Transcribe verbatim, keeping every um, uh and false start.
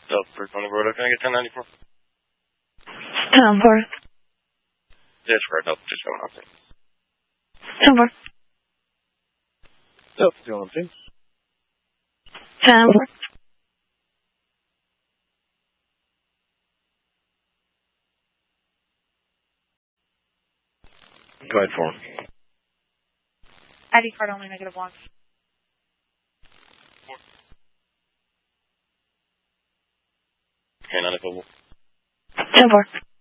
Delta for Tony Brodo, can I get ten ninety-four? ten four. That's correct. Delta two seven one. ten four. Delta two one two. ten four. Go ahead for him. I D card only, negative one. Okay, ninety-four. ten four.